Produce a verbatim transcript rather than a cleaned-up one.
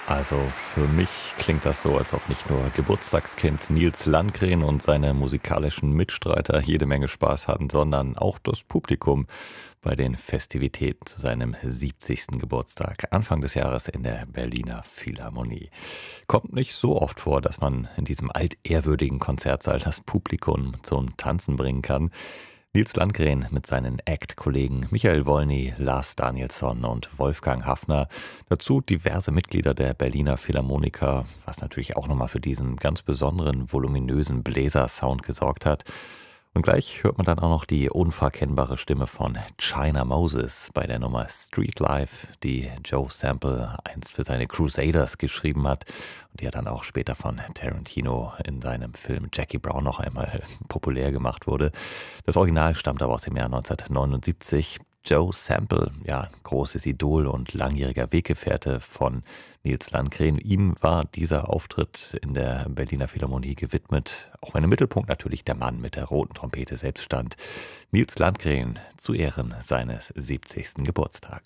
Also für mich klingt das so, als ob nicht nur Geburtstagskind Nils Landgren und seine musikalischen Mitstreiter jede Menge Spaß hatten, sondern auch das Publikum bei den Festivitäten zu seinem siebzigsten Geburtstag Anfang des Jahres in der Berliner Philharmonie. Kommt nicht so oft vor, dass man in diesem altehrwürdigen Konzertsaal das Publikum zum Tanzen bringen kann. Nils Landgren mit seinen Act-Kollegen Michael Wolny, Lars Danielsson und Wolfgang Haffner. Dazu diverse Mitglieder der Berliner Philharmoniker, was natürlich auch nochmal für diesen ganz besonderen, voluminösen Bläsersound gesorgt hat. Und gleich hört man dann auch noch die unverkennbare Stimme von China Moses bei der Nummer Street Life, die Joe Sample einst für seine Crusaders geschrieben hat und die ja dann auch später von Tarantino in seinem Film Jackie Brown noch einmal populär gemacht wurde. Das Original stammt aber aus dem Jahr neunzehnhundertneunundsiebzig. Joe Sample, ja, großes Idol und langjähriger Weggefährte von Nils Landgren. Ihm war dieser Auftritt in der Berliner Philharmonie gewidmet, auch wenn im Mittelpunkt natürlich der Mann mit der roten Trompete selbst stand. Nils Landgren zu Ehren seines siebzigsten Geburtstags.